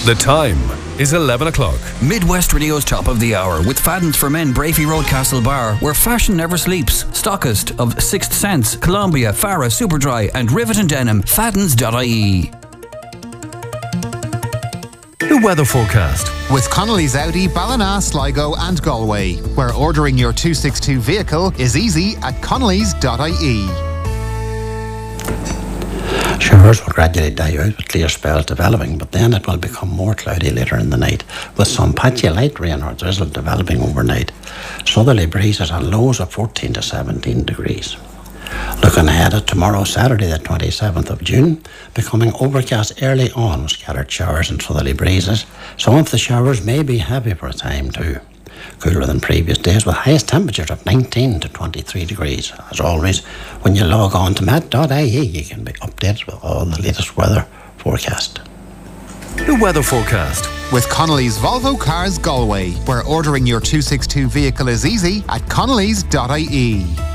The time is 11 o'clock. Midwest Radio's Top of the Hour with Fadden's for Men, Brafey Road, Castlebar, where fashion never sleeps. Stockist of Sixth Sense, Columbia, Farah, Superdry and Rivet and Denim. Faddens.ie. The weather forecast with Connolly's Audi, Ballina, Sligo and Galway, where ordering your 262 vehicle is easy at connolly's.ie. Showers will gradually die out with clear spells developing, but then it will become more cloudy later in the night, with some patchy light rain or drizzle developing overnight. Southerly breezes and lows of 14 to 17 degrees. Looking ahead at tomorrow, Saturday the 27th of June, becoming overcast early on with scattered showers and southerly breezes. Some of the showers may be heavy for a time too. Cooler than previous days with highest temperatures of 19 to 23 degrees. As always, when you log on to met.ie, you can be updated with all the latest weather forecast. The weather forecast with Connolly's Volvo Cars Galway, where ordering your 262 vehicle is easy at connolly's.ie.